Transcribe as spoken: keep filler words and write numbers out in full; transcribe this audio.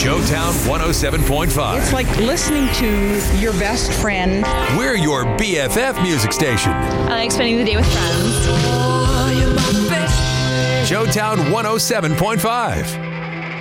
Showtown one oh seven point five. It's like listening to your best friend. We're your B F F music station. I like spending the day with friends. Showtown one oh seven point five.